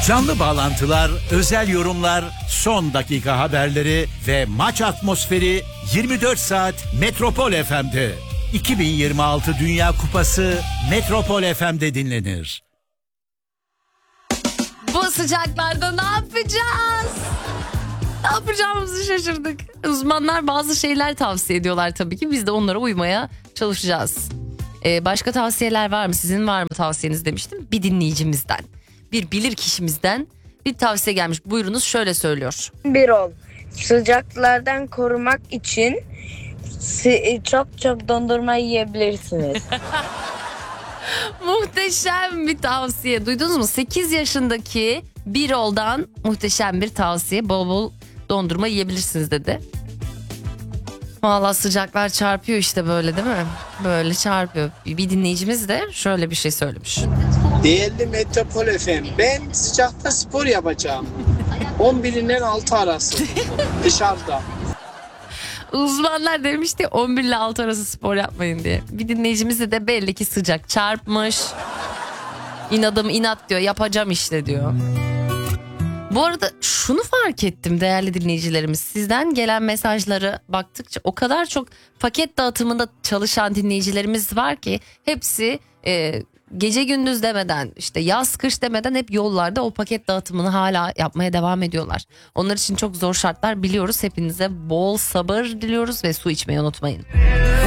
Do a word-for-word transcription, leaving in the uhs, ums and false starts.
Canlı bağlantılar, özel yorumlar, son dakika haberleri ve maç atmosferi yirmi dört saat Metropol F M'de. iki bin yirmi altı Dünya Kupası Metropol F M'de dinlenir. Bu sıcaklarda ne yapacağız? Ne yapacağımızı şaşırdık. Uzmanlar bazı şeyler tavsiye ediyorlar tabii ki. Biz de onlara uymaya çalışacağız. Ee, başka tavsiyeler var mı? Sizin var mı tavsiyeniz demiştim. Bir dinleyicimizden, bir bilir kişimizden bir tavsiye gelmiş. Buyurunuz, şöyle söylüyor. Bir ol. Sıcaklardan korumak için çok çok dondurma yiyebilirsiniz. Muhteşem bir tavsiye. Duydunuz mu? sekiz yaşındaki Birol'dan muhteşem bir tavsiye. Bol bol dondurma yiyebilirsiniz dedi. Vallahi sıcaklar çarpıyor işte böyle, değil mi? Böyle çarpıyor. Bir dinleyicimiz de şöyle bir şey söylemiş. Değerli Metropol F M, ben sıcakta spor yapacağım. on birinden altı arası dışarıda. Uzmanlar demişti on bir ile altı arası spor yapmayın diye. Bir dinleyicimize de belli ki sıcak çarpmış. İnadım inat diyor, yapacağım işte diyor. Bu arada şunu fark ettim değerli dinleyicilerimiz. Sizden gelen mesajları baktıkça o kadar çok paket dağıtımında çalışan dinleyicilerimiz var ki hepsi e, gece gündüz demeden, işte yaz kış demeden hep yollarda o paket dağıtımını hala yapmaya devam ediyorlar. Onlar için çok zor şartlar biliyoruz. Hepinize bol sabır diliyoruz ve su içmeyi unutmayın.